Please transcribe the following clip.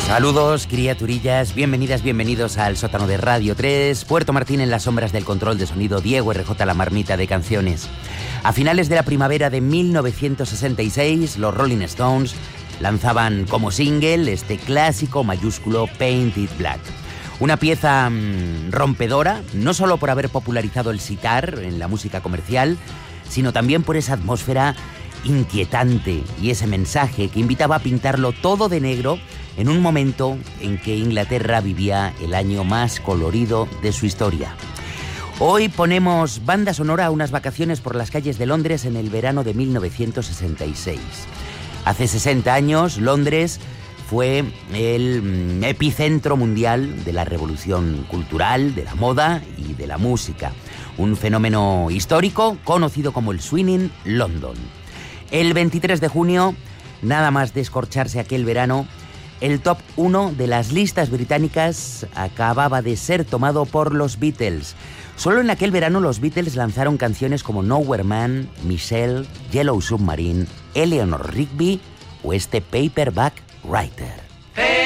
Saludos, criaturillas, bienvenidas, bienvenidos al sótano de Radio 3, Puerto Martín en las sombras del control de sonido, Diego RJ, la marmita de canciones. A finales de la primavera de 1966, los Rolling Stones lanzaban como single este clásico mayúsculo Paint It Black. Una pieza rompedora, no solo por haber popularizado el sitar en la música comercial, sino también por esa atmósfera inquietante y ese mensaje que invitaba a pintarlo todo de negro en un momento en que Inglaterra vivía el año más colorido de su historia. Hoy ponemos banda sonora a unas vacaciones por las calles de Londres en el verano de 1966. Hace 60 años, Londres fue el epicentro mundial de la revolución cultural, de la moda y de la música. Un fenómeno histórico conocido como el Swinging London. El 23 de junio, nada más descorcharse aquel verano, el top 1 de las listas británicas acababa de ser tomado por los Beatles. Solo en aquel verano los Beatles lanzaron canciones como Nowhere Man, Michelle, Yellow Submarine, Eleanor Rigby o este Paperback Writer.